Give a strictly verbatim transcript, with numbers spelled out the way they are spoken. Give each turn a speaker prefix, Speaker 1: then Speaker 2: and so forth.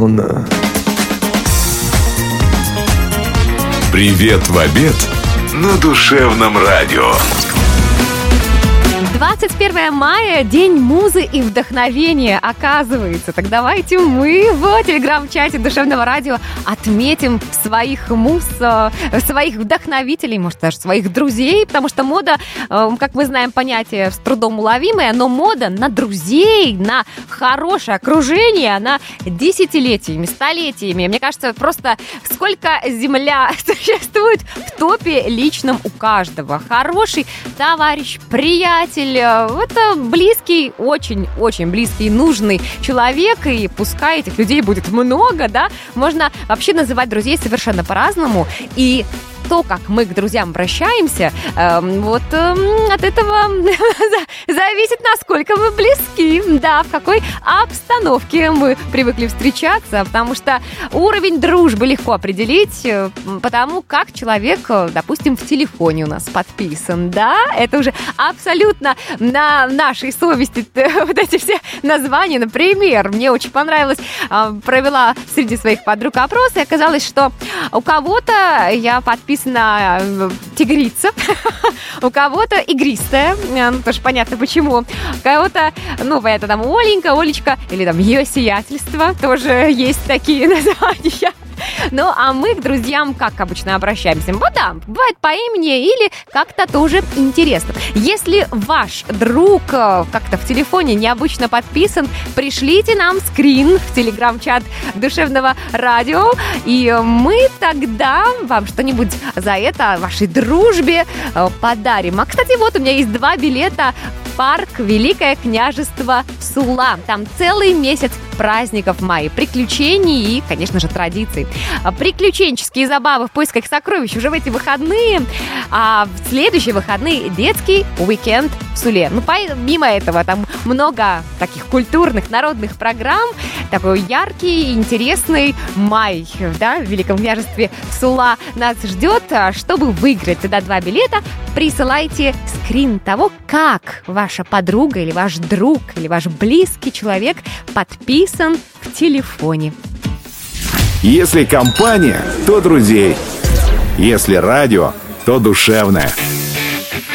Speaker 1: Мадонна.
Speaker 2: Привет в обед на Душевном радио.
Speaker 3: двадцать первое мая, день музы и вдохновения, оказывается. Так давайте мы в телеграм-чате Душевного радио отметим своих муз, своих вдохновителей, может, даже своих друзей, потому что мода, как мы знаем, понятие с трудом уловимое, но мода на друзей, на хорошее окружение, на десятилетиями, столетиями. Мне кажется, просто сколько земля существует в топе личном у каждого. Хороший товарищ, приятель, это близкий, очень-очень близкий, нужный человек, и пускай этих людей будет много, да, можно вообще называть друзей совершенно по-разному, и то, как мы к друзьям обращаемся, э, вот э, от этого зависит, насколько мы близки, да, в какой обстановке мы привыкли встречаться, потому что уровень дружбы легко определить, э, потому как человек, допустим, в телефоне у нас подписан, да, это уже абсолютно на нашей совести вот эти все названия. Например, мне очень понравилось, э, провела среди своих подруг опрос, и оказалось, что у кого-то я подписана тигрица, у кого-то игристая, ну, тоже понятно почему, у кого-то, ну, это там Оленька, Олечка, или там ее сиятельство, тоже есть такие названия. Ну, а мы к друзьям как обычно обращаемся? Вот да, бывает по имени или как-то тоже интересно. Если ваш друг как-то в телефоне необычно подписан, пришлите нам скрин в телеграм-чат Душевного радио, и мы тогда вам что-нибудь за это, вашей дружбе, подарим. А, кстати, вот у меня есть два билета в парк Великое княжество Сула. Там целый месяц праздников в мае, приключений и, конечно же, традиций. Приключенческие забавы в поисках сокровищ уже в эти выходные, а в следующие выходные детский уикенд в Суле. Ну, помимо этого, там много таких культурных, народных программ, такой яркий, интересный май, да, в Великом княжестве Сула нас ждет. Чтобы выиграть туда два билета, присылайте скрин того, как ваша подруга или ваш друг или ваш близкий человек подписан в телефоне.
Speaker 2: Если компания, то друзей. Если радио, то душевное.